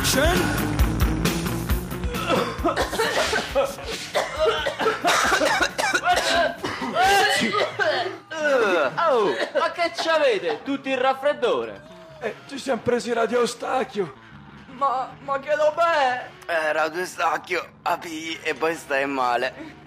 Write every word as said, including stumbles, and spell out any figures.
Action! Oh, ma che c'avete? Tutti il raffreddore? Eh, ci siamo presi Radio Eustachio. Ma, ma che lo beh? Eh, Radio Eustachio, apì e poi stai male.